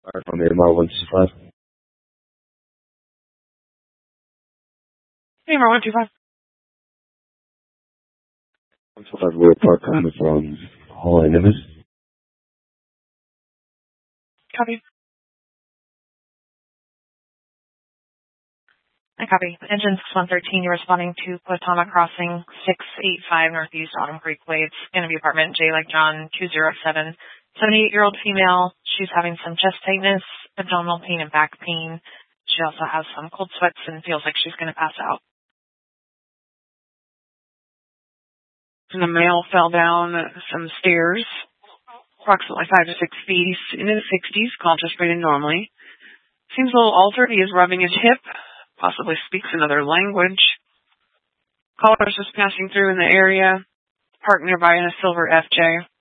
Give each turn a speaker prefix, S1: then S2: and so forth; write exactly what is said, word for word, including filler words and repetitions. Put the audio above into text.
S1: Alright, from A M R one two five.
S2: A M R one two five.
S1: one two five Royal Park coming from Hall and Nimitz.
S2: Copy. I copy. Engine six one thirteen, you're responding to Platama Crossing six eight five Northeast Autumn Creek Way. It's going to be apartment J like John two zero seven. seventy-eight-year-old female. She's having some chest tightness, abdominal pain, and back pain. She also has some cold sweats and feels like she's going to pass out. And the male fell down some stairs, approximately five to six feet, into the sixties, conscious, breathing normally. Seems a little altered. He is rubbing his hip, possibly speaks another language. Callers just passing through in the area, parked nearby in a silver F J.